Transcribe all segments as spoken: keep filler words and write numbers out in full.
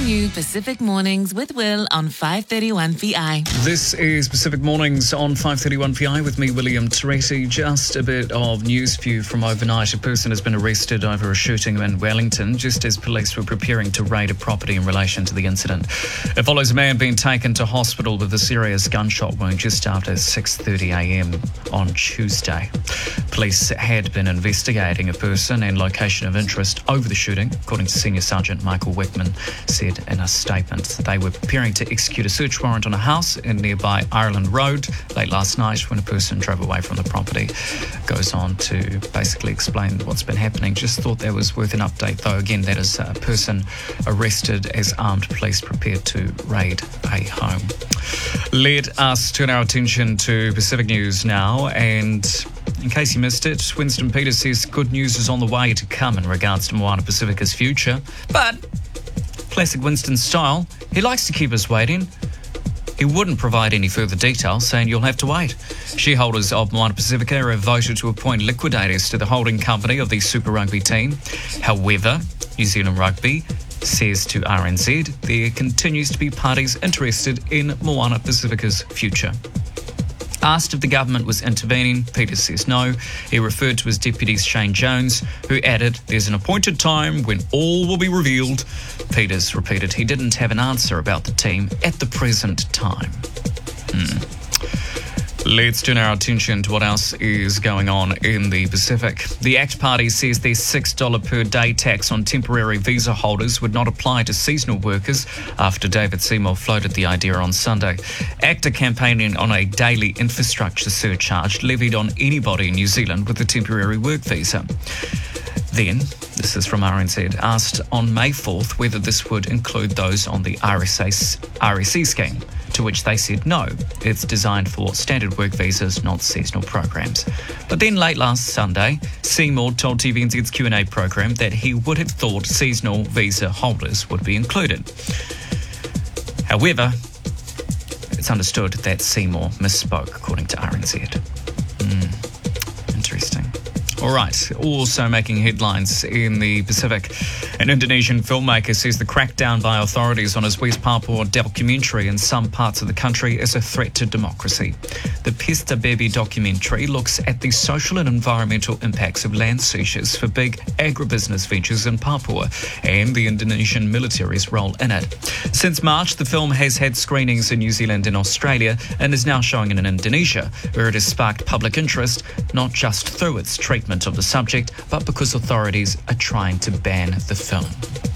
new Pacific Mornings with Will on five thirty-one V I. This is Pacific Mornings on five thirty-one V I with me, William Teresi. Just a bit of news for you from overnight. A person has been arrested over a shooting in Wellington just as police were preparing to raid a property in relation to the incident. It follows a man being taken to hospital with a serious gunshot wound just after six thirty a m on Tuesday. Police had been investigating a person and location of interest over the shooting, according to Senior Sergeant Michael Wickman said in a statement. They were preparing to execute a search warrant on a house in nearby Ireland Road late last night when a person drove away from the property. Goes on to basically explain what's been happening. Just thought that was worth an update, though. Again, that is a person arrested as armed police prepared to raid a home. Let us turn our attention to Pacific News now, and in case you missed it, Winston Peters says good news is on the way to come in regards to Moana Pacifica's future. But, classic Winston style, he likes to keep us waiting. He wouldn't provide any further details, saying you'll have to wait. Shareholders of Moana Pacifica have voted to appoint liquidators to the holding company of the Super Rugby team. However, New Zealand Rugby says to R N Z there continues to be parties interested in Moana Pacifica's future. Asked if the government was intervening, Peters says no. He referred to his deputies Shane Jones, who added, there's an appointed time when all will be revealed. Peters repeated he didn't have an answer about the team at the present time. Hmm. Let's turn our attention to what else is going on in the Pacific. The ACT Party says their six dollars per day tax on temporary visa holders would not apply to seasonal workers after David Seymour floated the idea on Sunday. ACT are campaigning on a daily infrastructure surcharge levied on anybody in New Zealand with a temporary work visa. Then, this is from R N Z, asked on May fourth whether this would include those on the R S E scheme, to which they said no, it's designed for standard work visas, not seasonal programs. But then late last Sunday, Seymour told T V N Z's Q and A program that he would have thought seasonal visa holders would be included. However, it's understood that Seymour misspoke, according to R N Z. Mm, interesting. All right, also making headlines in the Pacific. An Indonesian filmmaker says the crackdown by authorities on his West Papua documentary in some parts of the country is a threat to democracy. The Pesta Baby documentary looks at the social and environmental impacts of land seizures for big agribusiness ventures in Papua and the Indonesian military's role in it. Since March, the film has had screenings in New Zealand and Australia and is now showing in Indonesia, where it has sparked public interest, not just through its treatment of the subject, but because authorities are trying to ban the film.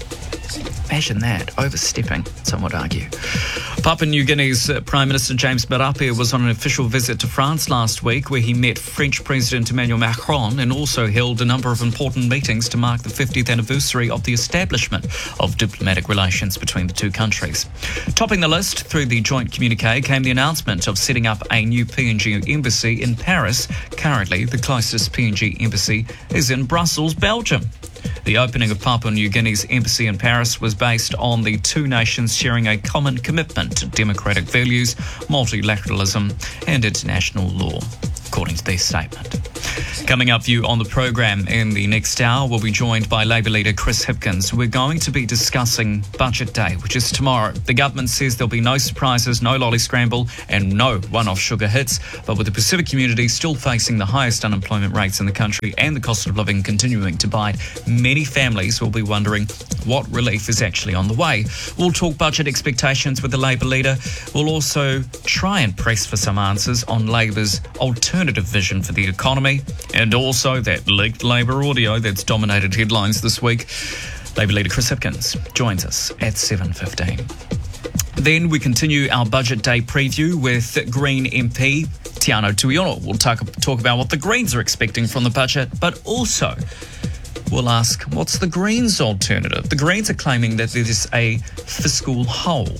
Imagine that, overstepping, some would argue. Papua New Guinea's Prime Minister James Marape was on an official visit to France last week, where he met French President Emmanuel Macron and also held a number of important meetings to mark the fiftieth anniversary of the establishment of diplomatic relations between the two countries. Topping the list through the joint communique came the announcement of setting up a new P N G embassy in Paris. Currently, the closest P N G embassy is in Brussels, Belgium. The opening of Papua New Guinea's embassy in Paris was based on the two nations sharing a common commitment to democratic values, multilateralism and international law, according to their statement. Coming up for you on the program in the next hour, we'll be joined by Labour leader Chris Hipkins. We're going to be discussing Budget Day, which is tomorrow. The government says there'll be no surprises, no lolly scramble and no one-off sugar hits. But with the Pacific community still facing the highest unemployment rates in the country and the cost of living continuing to bite, many families will be wondering what relief is actually on the way. We'll talk budget expectations with the Labour leader. We'll also try and press for some answers on Labour's alternative vision for the economy, and also that leaked Labour audio that's dominated headlines this week. Labour leader Chris Hipkins joins us at seven fifteen. Then we continue our Budget Day preview with Green M P Te Anau Tuiono. We'll talk, talk about what the Greens are expecting from the budget, but also we'll ask, what's the Greens' alternative? The Greens are claiming that there is a fiscal hole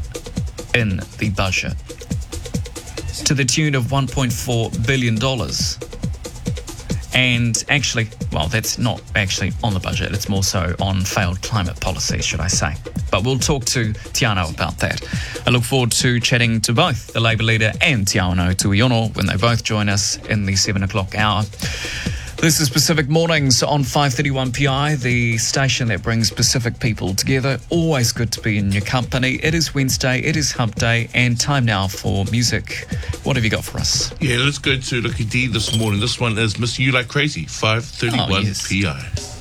in the budget to the tune of one point four billion dollars. And actually, well, that's not actually on the budget. It's more so on failed climate policy, should I say. But we'll talk to Te Anau about that. I look forward to chatting to both the Labour leader and Te Anau Tuiono when they both join us in the seven o'clock hour. This is Pacific Mornings on five thirty-one P I, the station that brings Pacific people together. Always good to be in your company. It is Wednesday, it is Hump Day, and time now for music. What have you got for us? Yeah, let's go to Lucky D this morning. This one is Miss You Like Crazy, five thirty-one Oh, yes. P I.